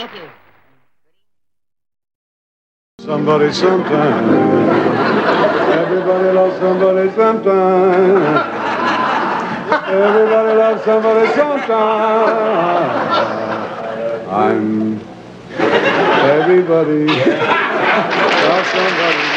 Thank you. Somebody sometime. Everybody loves somebody sometime. Everybody loves somebody sometime. I'm everybody loves somebody.